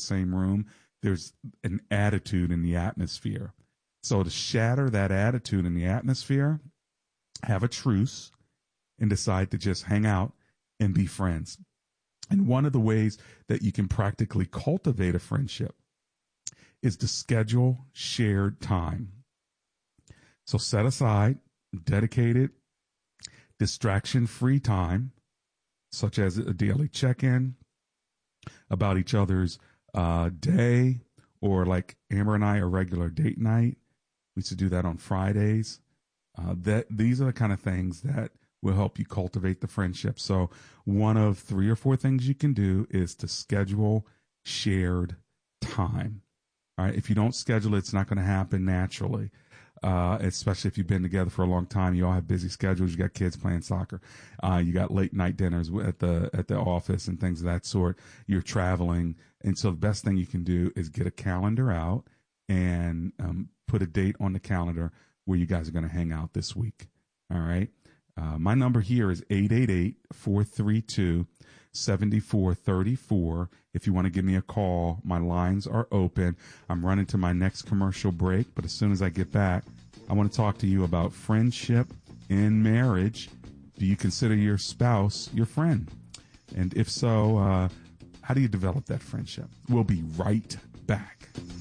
same room, there's an attitude in the atmosphere. So to shatter that attitude in the atmosphere, have a truce and decide to just hang out and be friends. And one of the ways that you can practically cultivate a friendship is to schedule shared time. So set aside dedicated, distraction free time, such as a daily check in about each other's day, or like Amber and I, a regular date night. We used to do that on Fridays. These are the kind of things that will help you cultivate the friendship. So one of 3 or 4 things you can do is to schedule shared time. All right. If you don't schedule it, it's not going to happen naturally. Especially if you've been together for a long time, you all have busy schedules. You got kids playing soccer. You got late night dinners at the office and things of that sort. You're traveling. And so the best thing you can do is get a calendar out and put a date on the calendar where you guys are going to hang out this week. All right. My number here is 888-432-7434. If you want to give me a call, my lines are open. I'm running to my next commercial break, but as soon as I get back, I want to talk to you about friendship in marriage. Do you consider your spouse your friend? And if so, how do you develop that friendship? We'll be right back.